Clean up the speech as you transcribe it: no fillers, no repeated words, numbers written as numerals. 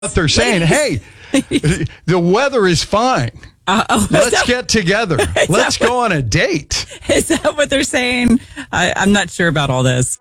what they're saying. Hey, the weather is fine. Let's get together. Let's go on a date. Is that what they're saying? I'm not sure about all this.